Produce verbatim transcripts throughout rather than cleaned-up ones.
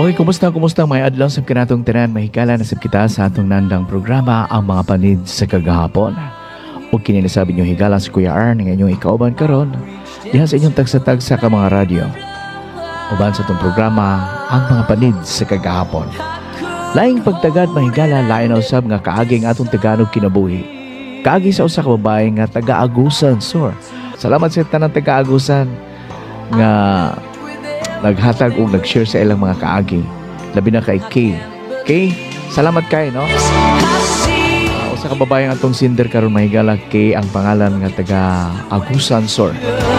Okay, kumusta, kumusta mga adlaw sa kinatong tinan, mahigala na sab kita sa atong nandang programa, ang mga panid sa kagahapon. O kininasabi nyo higala sa Kuya R ng inyong ikauban karon diha sa inyong tagsa-tagsa ka mga radyo. Uban sa itong programa, ang mga panid sa kagahapon. Laing pagtagad mahigala, lain na usab nga kaaging atong Tagalog kinabuhi. Kaagi sa usa ka babae nga taga-Agusan, sir. Salamat sa tanang taga-Agusan nga naghatag o nag-share sa ilang mga kaagi. Labi na kay Kay. Kay, salamat kay, no? Uh, usa ka babae nga atong sinder karon mahigala, Kay ang pangalan nga taga-Agusan, sir.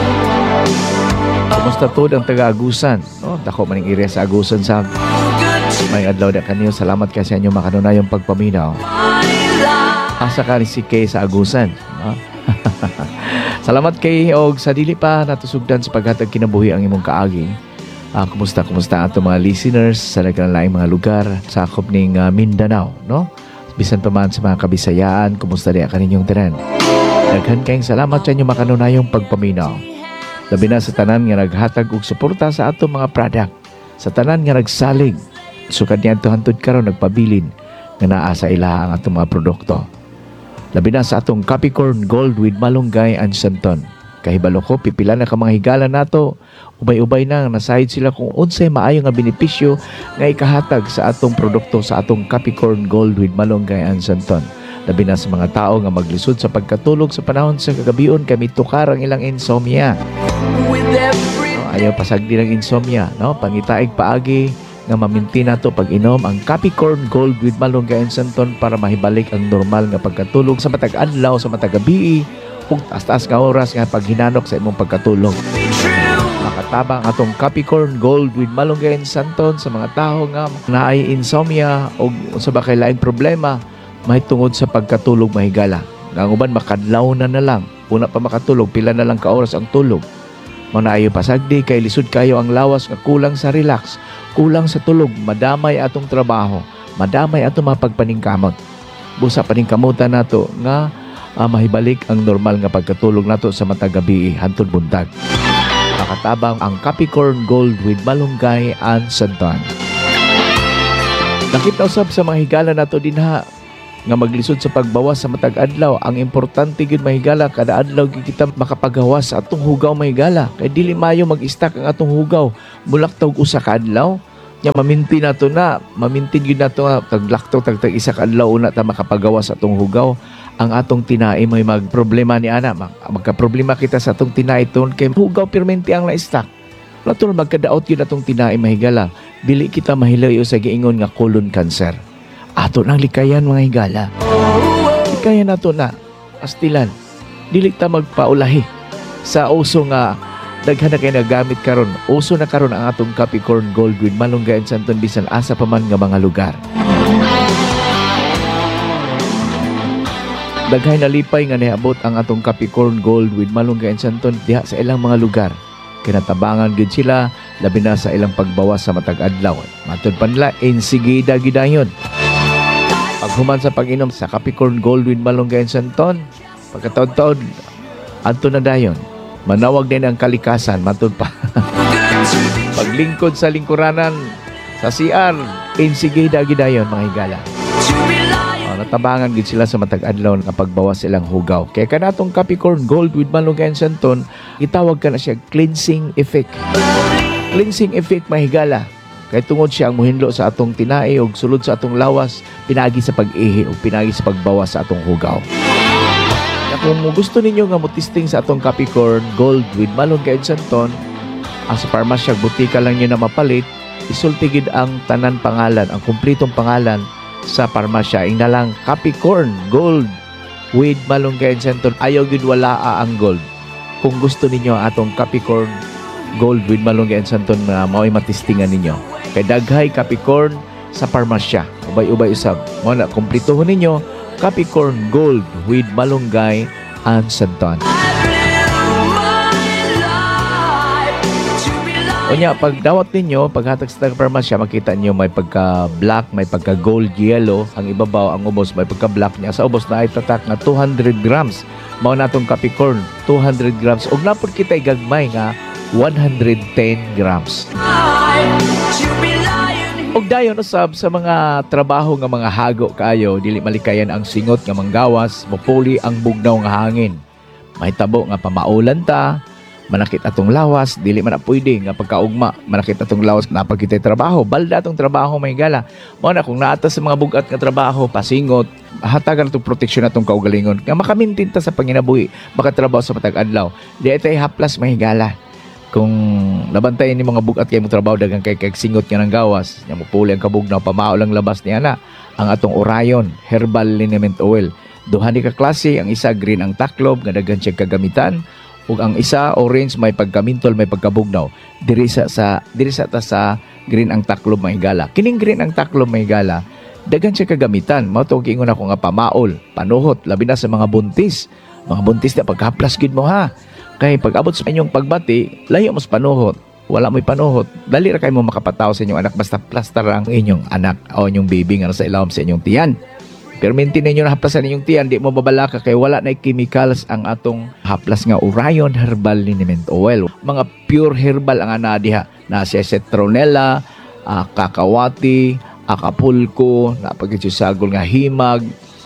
Kumusta to ang taga-Agusan? No? Dako maning area sa Agusan sa may adlaw na kaniyo. Salamat kay sa inyo makanunayong pagpaminaw. Asa ka ni si Kay sa Agusan, no? Salamat kay og sa dili pa natusugdan sa paghatag kinabuhi ang imong kaagi. Uh, kumusta, kumusta ato mga listeners sa nagkalaing mga lugar sa akop ning uh, Mindanao, no? Bisan pa man sa mga Kabisayaan, kumusta diya kaninyong tinan. Daghan kayong salamat sa inyo makanunayong pagpaminaw. Labi na sa tanan nga naghatag og suporta sa ato mga product. Sa tanan nga nagsalig, sukad niya ito hantod karon nagpabilin nga naa sa ila ang atong mga produkto. Labi na sa atong Capricorn Gold with Malunggay and Santon. Kahibalo ko, pipila na ka mga higala nato. Ubay-ubay na, nasahid sila kung unsay maayo nga benepisyo nga ikahatag sa atong produkto sa atong Capricorn Gold with Malunggay and Santon. Labi na sa mga tao nga maglisod sa pagkatulog sa panahon sa kagabion, kami tukar ang ilang insomnia. No, ayaw pasagdi ng insomnia, no? Pangitaig paagi nga maminti nato pag-inom ang Capricorn Gold with Malunggay and Santon para mahibalik ang normal nga pagkatulog sa matag adlaw, sa matag gabi, ug taas-taas nga oras nga paghinanok sa imong pagkatulog. Makatabang atong Capricorn Gold with Malunggay and Santon sa mga tao nga naay insomnia o sa bakay laing problema mahitungod sa pagkatulog mahigala. Ang uban makadlaw na na lang, una pa makatulog, pila na lang ka oras ang tulog. Manaayo pasagdi kay lisod kayo ang lawas nga kulang sa relax, kulang sa tulog, madamay atong trabaho, madamay atong mapagpaningkamot. Busa paningkamutan nato nga uh, mahibalik ang normal nga pagkatulog nato sa matag gabi hantod buntag. Nakatabang ang Capricorn Gold with Malunggay and Santon. Nakita usab sa mga higala nato dinha nga maglisod sa pagbawas sa matag adlaw. Ang importante gyud mahigala kada adlaw gyud kita makapagawas sa atong hugaw mahigala. Kay dili mayo mag-stack ang atong hugaw. Mulak tawg usa ka adlaw nya maminti nato na, mamintin gyud nato nga taglaktaw tag tag isa ka adlaw una ta makapagawas sa atong hugaw. Ang atong tinai may magproblema ni ana, magka-problema kita sa atong tinai ton kay hugaw permente ang na-stack. Natural magkadaot yun atong tinai mahigala. Dili kita mahilayo sa giingon nga colon cancer. Ato nang likayan mga higala. Likayan nato na astilan. Dili ta magpaulahi sa uso nga daghan na kay nagamit karon. Uso na karon ang atong Capricorn Gold with Malunggay and Santon bisan asa pa man nga mga lugar. Daghay na lipay nga niabot ang atong Capricorn Gold with Malunggay and Santon diha sa ilang mga lugar. Kinatabangan gid sila labi na sa ilang pagbawas sa matag adlaw. Matud pa nila insigida gidayon. Paghuman sa pag-inom sa Capricorn Gold with Malunggay and Santon, pagkataon-taon adto na dayon. Manawag din ang kalikasan, matud pa. Paglingkod sa lingkuranan sa C R, insigida gidayon mga higala. Natabangan gid sila sa matag adlaw nga pagbawas silang hugaw. Kaya kanatong Capricorn Gold with Malunggay and Santon, itawag ka na siya cleansing effect. Cleansing effect mahigala. Kaya tungod siya ang muhinlo sa atong tinai o sulod sa atong lawas, pinagi sa pag-ihi o pinagi sa pagbawas sa atong hugaw. Kaya kung gusto ninyo nga mutisting sa atong Capricorn Gold with Malunggay and Santon, ang sa parmasya butika lang nyo na mapalit, isultigid ang tanan pangalan, ang kumplitong pangalan sa parmasya. Ing na lang Capricorn Gold with Malunggay and Santon. Ayaw gid wala ang gold. Kung gusto ninyo atong Capricorn Gold with Malunggay and Santon na uh, mao'y matistingan ninyo. Kay daghay Capricorn sa parmasya. Ubay-ubay usab. Mo na kumplituhon ninyo Capricorn Gold with Malunggay and Santon. Unya, pag dawat ninyo, paghatag sa parmasya, makita niyo may pagka-black, may pagka-gold yellow. Ang ibabaw, ang ubos, may pagka-black niya. Sa ubos na ay tatak na two hundred grams. Mao natong Capricorn, two hundred grams. Og napod kita igagmay nga one hundred ten grams. Og dayon usab sa mga trabaho nga mga hago kayo, dili malikayan ang singot nga manggawas, mopuli ang bugnaw nga hangin. Mahitabo nga pamaulan ta, manakit atong lawas, dili man na pwede nga pagkaugma, manakit atong lawas na pagkitay trabaho, balda atong trabaho may gala. Mao na kung naata sa mga bugat nga trabaho, pasingot, hatagan atong proteksyon atong kaugalingon, nga makamintin ta sa panginabuhi, makatrabaho sa matag adlaw. Di tay haplas may gala. Kung nabantayan ni mga bugat kay mo trabaho dagang kay kay singot nga ng gawas, nya mo puli ang kabugnaw pamao lang labas niya na ang atong Orion Herbal Liniment Oil. Duha ni ka klase, ang isa green ang taklob nga daghan siya kagamitan, ug ang isa orange may pagkamintol may pagkabugnaw. Diri sa sa diri sa ta sa green ang taklob may gala. Kining green ang taklob may gala, daghan siya kagamitan. Mao to giingon ako nga pamaol, panuhot labi na sa mga buntis. Mga buntis na pagkaplas gid mo ha. Kay pag abot sa inyong pagbati, layo mo sa panuhot. Wala mo'y panuhot. Dali ra kayo mo makapataw sa inyong anak basta plaster ang inyong anak o inyong baby nga sa ilawom sa inyong tiyan. Pero maintain ninyo na haplasan inyong tiyan, di mo babalaka kay wala na chemicals ang atong haplas nga Orion Herbal Liniment Oil. Mga pure herbal ang ana diha. Na siya citronella, uh, kakawati, akapulko, napagitsisagol nga himag,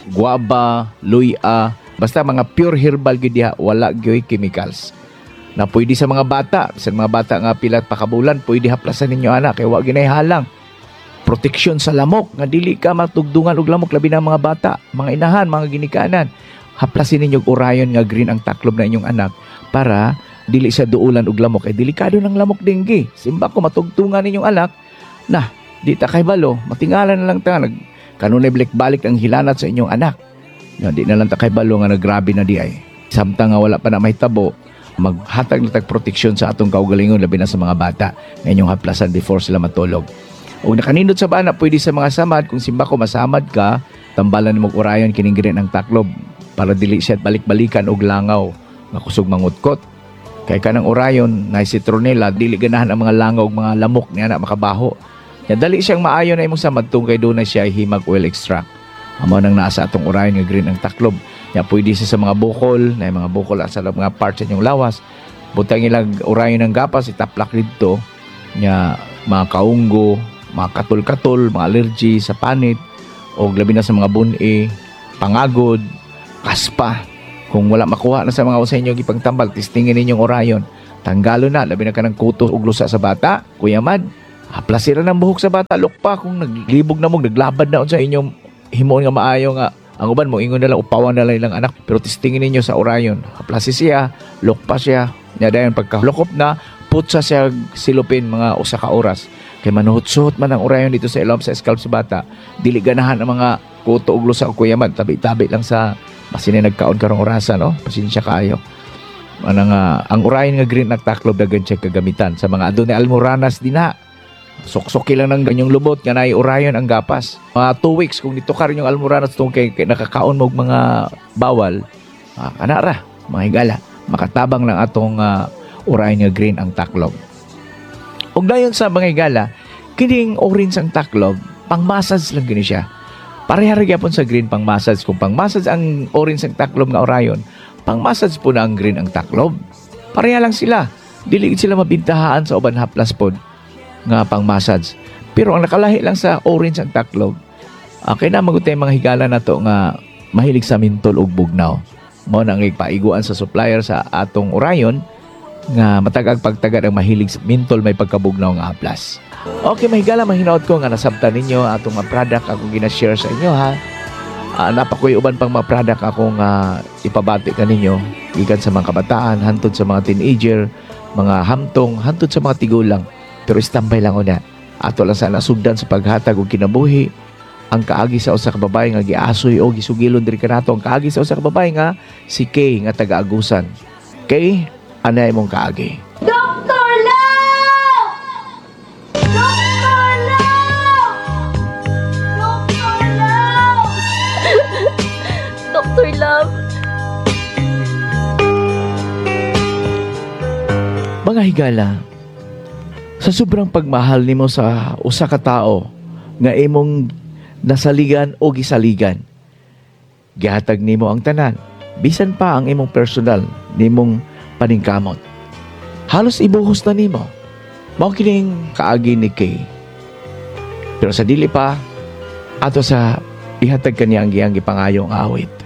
guaba, luya. Basta mga pure herbal gid diha, wala gyoy chemicals. Na pwede sa mga bata, sa mga bata nga pila pa kabulan, pwede haplasan ninyo anak kay wa ginay halang. Proteksyon sa lamok, nga dili ka matugdungan og lamok labi na mga bata, mga inahan, mga ginikanan. Haplasin ninyo og Orion nga green ang taklob na inyong anak para dili sa duulan og lamok. Kay delikado ng lamok dengue. Simba ko matugtungan ninyong anak, na di ta kay balo, matingalan na lang ta nag kanunay balik-balik ang hilanat sa inyong anak. No, di na lang ta kay balo nga nagrabe na di ay. Samtang nga wala pa na mahitabo, maghatag na tag proteksyon sa atong kaugalingon labi na sa mga bata nga inyong haplasan before sila matulog. O nakanindot sa bana, pwede sa mga samad, kung simba ko masamad ka, tambalan ni mong Orion kining green ang taklob para dili siya balik-balikan og langaw nga kusog mangutkot. Kay kanang Orion na citronella, dili ganahan ang mga langaw og mga lamok niya na makabaho. Ya dali siyang maayo na imong samad tungkay do na siya himag oil extract. Amo nang nasa atong Orion nga green ang taklob. Ya pwede siya sa mga bukol, na mga bukol sa mga parts sa inyong lawas. Butang ilang Orion ng gapas, itaplak dito. Nya mga kaunggo, mga katul-katul, mga allergy sa panit, o labi na sa mga buni, pangagod, kaspa. Kung wala makuha na sa mga usa inyo gipangtambal, testingin ninyong Orion. Tanggalo na, labi na ka ng kuto ug lusa sa bata, Kuya Mad. Haplasira ng buhok sa bata, lukpa kung naglibog na mo, naglabad na sa inyong himoon nga maayo nga. Ang uban mo, ingon na lang, upawan na lang ilang anak. Pero testingin ninyo sa Orion. Haplasi siya, lukpa siya. Nya dayon pagkalukop na, putsa siya silupin mga usa ka oras. Kay manuhot-suhot man ang Orion dito sa ilawom sa scalp sa bata. Dili ganahan ang mga kuto ug lusa o kuyaman. Tabi-tabi lang sa masini nagkaon karong orasan, no? Pasensya kaayo. Ano nga, ang Orion nga green nagtaklob dagan siya kagamitan sa mga adunay almoranas dinha. Sok-soki lang ng ganyong lubot nga naay Orion ang gapas. Mga two weeks kung nitukar yung almoranas tong kay, kay nakakaon mo mga bawal, ah, kanara, mga higala, makatabang lang atong uh, Orion nga green ang taklob. Ug dayon sa mga higala, kining orange ang taklob, pang-massage lang gini siya. Pareha ra gyapon sa green pang-massage. Kung pang-massage ang orange ang taklob nga Orion, pang-massage po na ang green ang taklob. Pareha lang sila. Dili sila mabintahaan sa uban haplas pod nga pang-massage. Pero ang nakalahi lang sa orange ang taklob, okay na magutay mga higala na to nga mahilig sa mintol ug bugnaw. Mao nang ipaiguan sa supplier sa atong Orion nga matagag pagtagad ang mahilig sa mintol may pagkabugnaw nga haplas. Okay, mahigala, mahinaot ko nga nasabtan ninyo atong mga product akong gina-share sa inyo ha. Uh, napakoy uban pang mga product akong uh, ipabati kaninyo gikan sa mga kabataan, hantod sa mga teenager, mga hamtong, hantod sa mga tigulang. Pero istambay lang una. Ato lang sana sugdan sa paghatag og kinabuhi. Ang kaagi sa usa ka babae nga giasoy o gisugilon diri kanato, ang kaagi sa usa ka babae nga si Kay nga taga-Agusan. Kay, anay mong kaagi? Doctor Love! Doctor Love! Doctor Love! Doctor Love! Mga higala, sa sobrang pagmahal nimo sa usa ka tawo nga imong nasaligan o gisaligan, gihatag nimo ang tanan, bisan pa ang imong personal nimong paningkamot. Halos ibuhos na nimo. Mao kining kaagi ni Kay. Pero sa dili pa, ato sa ihatag kaniya ang giyang gipangayong awit.